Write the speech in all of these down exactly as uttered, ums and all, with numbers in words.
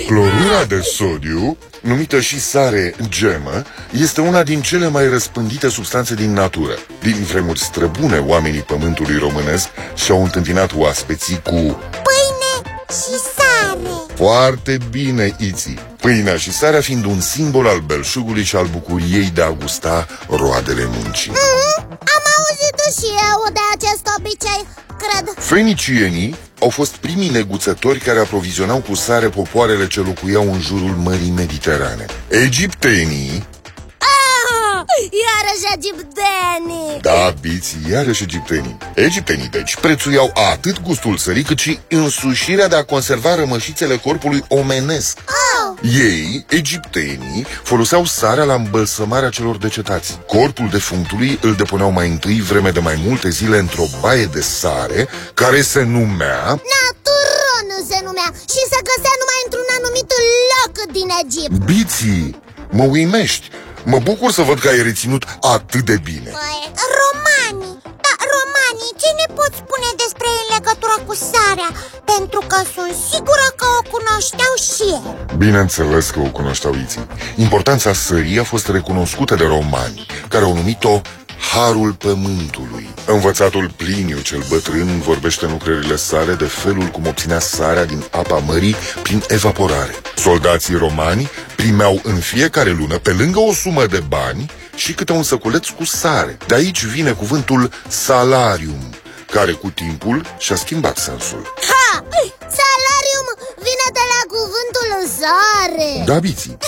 Clorura de sodiu, numită și sare gemă, este una din cele mai răspândite substanțe din natură. Din vremuri străbune, oamenii pământului românesc și-au întâmpinat oaspeții cu pâine și sare. Foarte bine, Iții. Pâinea și sarea fiind un simbol al belșugului și al bucuriei de a gusta roadele muncii. mm, Am auzit și eu de acest obicei, cred. Fenicienii au fost primii neguțători care aprovizionau cu sare popoarele ce locuiau în jurul Mării Mediterane. Egiptenii... Ah, iarăși egiptenii! Da, biții, iarăși egiptenii. Egiptenii, deci, prețuiau atât gustul sării, cât și însușirea de a conserva rămășițele corpului omenesc. Oh. Ei, egiptenii, foloseau sarea la îmbălsămarea celor decetați. Corpul defunctului îl depuneau mai întâi vreme de mai multe zile într-o baie de sare, care se numea... Naturon se numea și se găsea numai într-un anumit loc din Egipt. Biții, mă uimești. Mă bucur să văd că ai reținut atât de bine. Păi, romanii, da, romanii, ce ne poți spune despre ei în legătură cu sarea? Pentru că sunt sigură că o cunoșteau și ei. Bineînțeles că o cunoșteau, Iții. Importanța sării a fost recunoscută de romani, care au numit-o Harul Pământului. Învățatul Pliniu cel Bătrân vorbește în lucrările sale de felul cum obținea sarea din apa mării prin evaporare. Soldații romani primeau în fiecare lună, pe lângă o sumă de bani, și câte un săculeț cu sare. De aici vine cuvântul salarium, care cu timpul și-a schimbat sensul. Ha! Salarium vine de la cuvântul sare. Da, biții.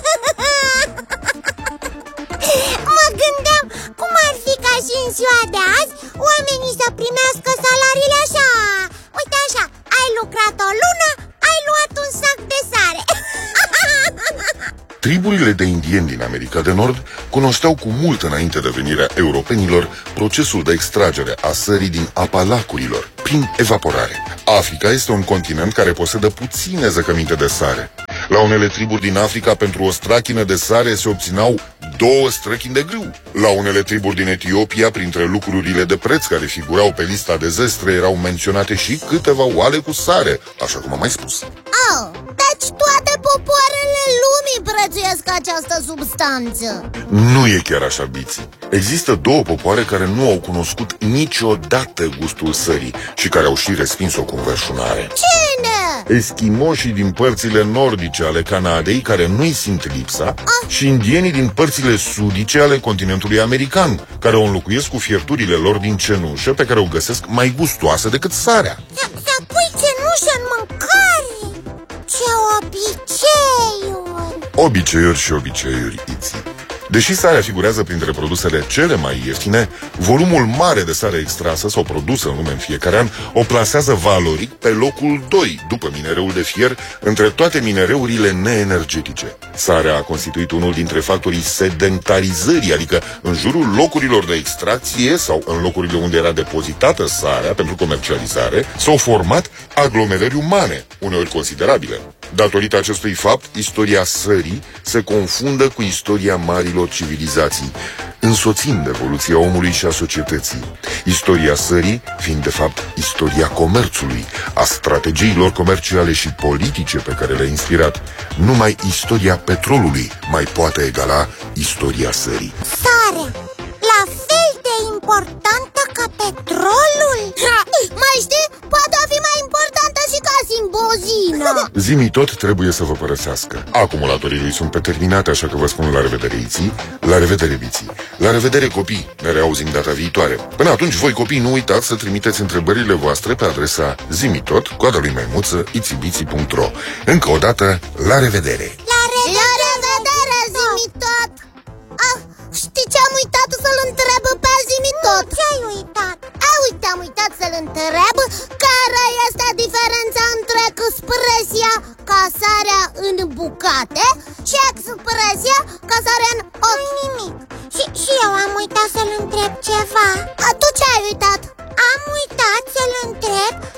Mă gândeam cum ar fi ca și în ziua de azi oamenii să primească salariile așa. Uite așa, ai lucrat o lună, ai luat un sac de sare. Triburile de indieni din America de Nord cunoșteau cu mult înainte de venirea europenilor procesul de extragere a sării din apa lacurilor, prin evaporare. Africa este un continent care posedă puține zăcăminte de sare. La unele triburi din Africa, pentru o strachină de sare se obțineau două străchini de grâu. La unele triburi din Etiopia, printre lucrurile de preț care figurau pe lista de zestre, erau menționate și câteva oale cu sare, așa cum am mai spus. Oh, deci toate popoarele lumii prețuiesc această substanță. Nu e chiar așa, biții. Există două popoare care nu au cunoscut niciodată gustul sării și care au și respins-o cu înverșunare. Cine? Eschimoșii din părțile nordice ale Canadei, care nu-i simt lipsa, ah. și indienii din părțile sudice ale continentului american, care o înlocuiesc cu fierturile lor din cenușă, pe care o găsesc mai gustoasă decât sarea. Să pui cenușă în mâncare? Ce obiceiuri! Obiceiuri și obiceiuri, Iții. Deși sarea figurează printre produsele cele mai ieftine, volumul mare de sare extrasă sau produsă în lume în fiecare an o plasează valoric pe locul doi, după minereul de fier, între toate minereurile neenergetice. Sarea a constituit unul dintre factorii sedentarizării, adică în jurul locurilor de extracție sau în locurile unde era depozitată sarea pentru comercializare, s-au format aglomerări umane, uneori considerabile. Datorită acestui fapt, istoria sării se confundă cu istoria marilor civilizații, însoțind evoluția omului și a societății. Istoria sării fiind, de fapt, istoria comerțului, a strategiilor comerciale și politice pe care le-a inspirat. Numai istoria petrolului mai poate egala istoria sării. Sarea, la fel de importantă ca petrolul? Ha, mai știi? Poate fi mai importantă și ca simbozină. Zimi tot trebuie să vă părăsească. Acumulatorii lui sunt pe terminate, așa că vă spun la revedere, Iții. La revedere, biții. La revedere, copii. Ne reauzim data viitoare. Până atunci, voi copii, nu uitați să trimiteți întrebările voastre pe adresa zimitot, coada lui maimuță, itibiții punct ro. Încă o dată, la revedere. La revedere, la revedere, Zimitot. Ah, știi ce am uitat să-l întreb pe Zimitot? Ce ai uitat? A, uite, am uitat să-l întreb care este diferența între expresia casarea în bucate și expresia casarea în ochi. Nimic. Și, și eu am uitat să-l întreb ceva. A, tu ce ai uitat? Am uitat să-l întreb